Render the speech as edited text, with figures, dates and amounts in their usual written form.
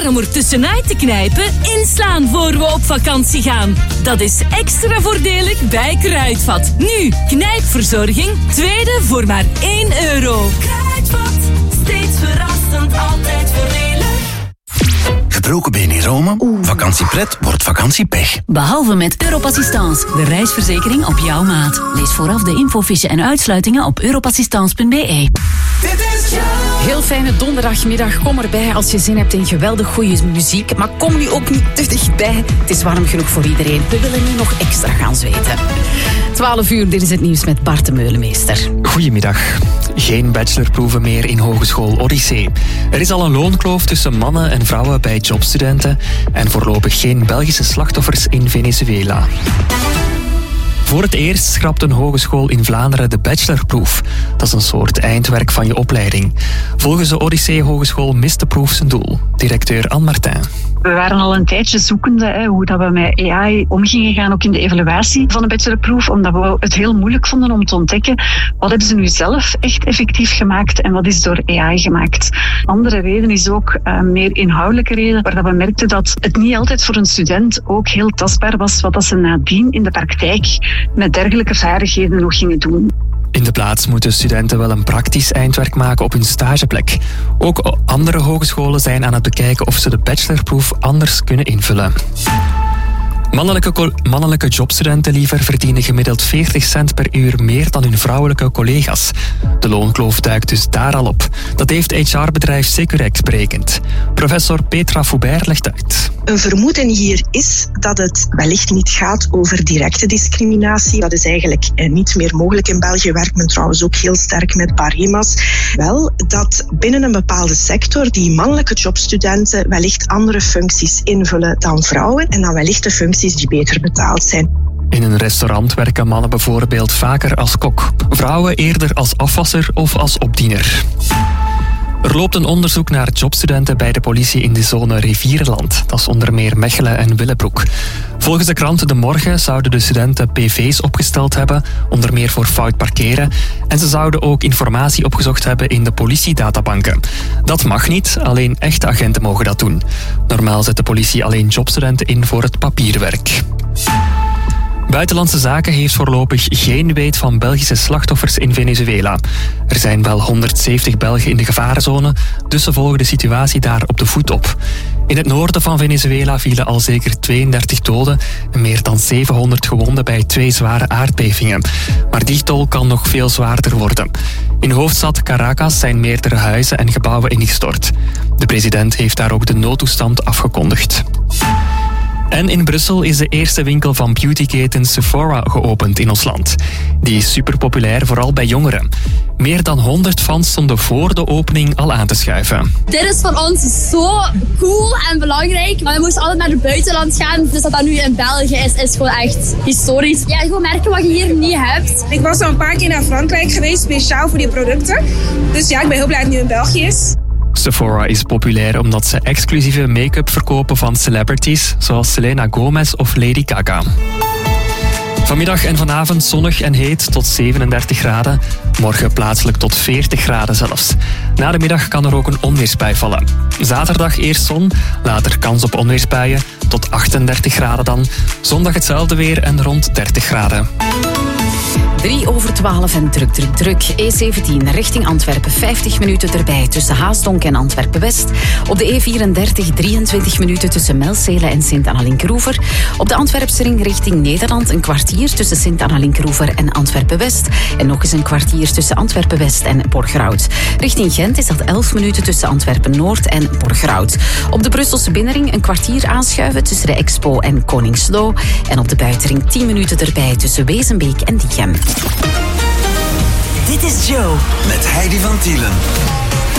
klaar om er tussenuit te knijpen? Inslaan voor we op vakantie gaan. Dat is extra voordelig bij Kruidvat. Nu, knijpverzorging, tweede voor maar €1. Kruidvat, steeds verrassend, altijd voordelig. Gebroken been in Rome? Vakantiepret wordt vakantiepech. Behalve met Europassistance, de reisverzekering op jouw maat. Lees vooraf de infofiche en uitsluitingen op europassistance.be. Heel fijne donderdagmiddag. Kom erbij als je zin hebt in geweldig goede muziek. Maar kom nu ook niet te dichtbij. Het is warm genoeg voor iedereen. We willen nu nog extra gaan zweten. 12 uur, dit is het nieuws met Bart de Meulemeester. Goedemiddag. Geen bachelorproeven meer in Hogeschool Odyssee. Er is al een loonkloof tussen mannen en vrouwen bij jobstudenten en voorlopig geen Belgische slachtoffers in Venezuela. Voor het eerst schrapt een hogeschool in Vlaanderen de bachelorproef. Dat is een soort eindwerk van je opleiding. Volgens de Odyssee Hogeschool mist de proef zijn doel. Directeur Anne Martin. We waren al een tijdje zoekende hoe dat we met AI om gingen gaan, ook in de evaluatie van de bachelorproef, omdat we het heel moeilijk vonden om te ontdekken wat hebben ze nu zelf echt effectief gemaakt en wat is door AI gemaakt. Andere reden is ook meer inhoudelijke reden, waar dat we merkten dat het niet altijd voor een student ook heel tastbaar was wat dat ze nadien in de praktijk met dergelijke vaardigheden nog gingen doen. In de plaats moeten studenten wel een praktisch eindwerk maken op hun stageplek. Ook andere hogescholen zijn aan het bekijken of ze de bachelorproef anders kunnen invullen. Mannelijke jobstudenten liever verdienen gemiddeld 40 cent per uur meer dan hun vrouwelijke collega's. De loonkloof duikt dus daar al op. Dat heeft HR-bedrijf Securex berekend. Professor Petra Foubert legt uit. Een vermoeden hier is dat het wellicht niet gaat over directe discriminatie. Dat is eigenlijk niet meer mogelijk. In België werkt men trouwens ook heel sterk met barema's. Wel, dat binnen een bepaalde sector die mannelijke jobstudenten wellicht andere functies invullen dan vrouwen en dan wellicht de functies die beter betaald zijn. In een restaurant werken mannen bijvoorbeeld vaker als kok. Vrouwen eerder als afwasser of als opdiener. Er loopt een onderzoek naar jobstudenten bij de politie in de zone Rivierenland. Dat is onder meer Mechelen en Willebroek. Volgens de krant De Morgen zouden de studenten PV's opgesteld hebben, onder meer voor fout parkeren. En ze zouden ook informatie opgezocht hebben in de politiedatabanken. Dat mag niet, alleen echte agenten mogen dat doen. Normaal zet de politie alleen jobstudenten in voor het papierwerk. Buitenlandse Zaken heeft voorlopig geen weet van Belgische slachtoffers in Venezuela. Er zijn wel 170 Belgen in de gevarenzone, dus ze volgen de situatie daar op de voet op. In het noorden van Venezuela vielen al zeker 32 doden en meer dan 700 gewonden bij 2 zware aardbevingen. Maar die tol kan nog veel zwaarder worden. In de hoofdstad Caracas zijn meerdere huizen en gebouwen ingestort. De president heeft daar ook de noodtoestand afgekondigd. En in Brussel is de eerste winkel van beautyketen Sephora geopend in ons land. Die is superpopulair, vooral bij jongeren. Meer dan 100 fans stonden voor de opening al aan te schuiven. Dit is voor ons zo cool en belangrijk. Maar we moesten altijd naar het buitenland gaan. Dus dat dat nu in België is gewoon echt historisch. Ja, gewoon merken wat je hier niet hebt. Ik was al een paar keer naar Frankrijk geweest, speciaal voor die producten. Dus ja, ik ben heel blij dat het nu in België is. Sephora is populair omdat ze exclusieve make-up verkopen van celebrities, zoals Selena Gomez of Lady Gaga. Vanmiddag en vanavond zonnig en heet tot 37 graden. Morgen plaatselijk tot 40 graden zelfs. Na de middag kan er ook een onweersbui vallen. Zaterdag eerst zon, later kans op onweersbuien. Tot 38 graden dan. Zondag hetzelfde weer en rond 30 graden. 3:12 en druk. E17 richting Antwerpen, 50 minuten erbij tussen Haasdonk en Antwerpen-West. Op de E34 23 minuten tussen Melzele en Sint-Anna-Linkeroever. Op de Antwerpsring richting Nederland een kwartier tussen Sint-Anna-Linkeroever en Antwerpen-West. En nog eens een kwartier tussen Antwerpen-West en Borgerhout. Richting Gent is dat 11 minuten tussen Antwerpen-Noord en Borgerhout. Op de Brusselse binnenring een kwartier aanschuiven tussen de Expo en Koningslo. En op de buitenring 10 minuten erbij tussen Wezenbeek en Diegem. Dit is Joe. Met Heidi van Tielen.